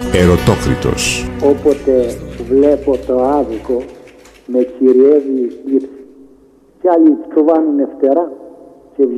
Ερωτόκριτος. Όποτε βλέπω το άδικο με κυριεύει η θλίψη. Κι άλλοι τσουβάνουνε φτερά